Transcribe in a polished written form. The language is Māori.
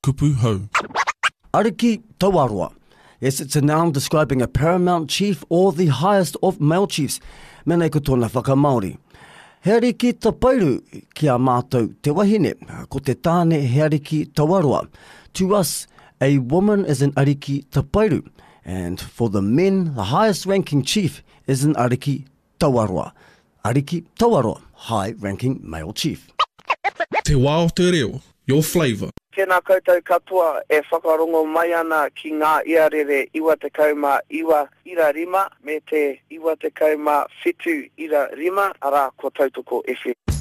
kupu hau. Ariki Tawarua. Yes, it's a noun describing a paramount chief or the highest of male chiefs. Mene ko tōna whakamaori. He ariki tapairu ki a mātou te wahine, ko te tāne he ariki tawarua. To us, a woman is an ariki tapairu, and for the men, the highest ranking chief is an ariki tawarua. Ariki tawarua, high ranking male chief. Te wao te reo, your flavour. Tēnā koutou katoa e whakarongo mai ana ki ngā iarere iwa te kauma iwa ira rima me te iwa te kauma whitu ira rima ara ko tautoko FM.